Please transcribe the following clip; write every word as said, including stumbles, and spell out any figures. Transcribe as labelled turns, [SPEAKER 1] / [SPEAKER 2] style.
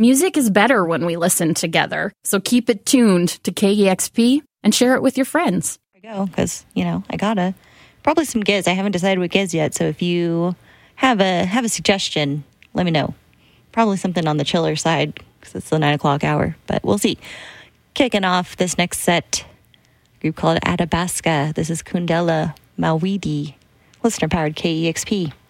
[SPEAKER 1] Music is better when we listen together, so keep it tuned to K E X P and share it with your friends.
[SPEAKER 2] There we go, because, you know, I gotta. Probably some giz. I haven't decided what giz yet, so if you have a have a suggestion, let me know. Probably something on the chiller side, because it's the nine o'clock hour, but we'll see. Kicking off this next set, a group called Athabasca. This is Kundela Mawidi, listener-powered K E X P.